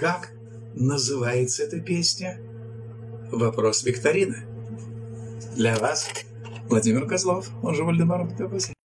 Как называется эта песня? Вопрос викторины. Для вас Владимир Козлов, он же Вальдемар Птепес.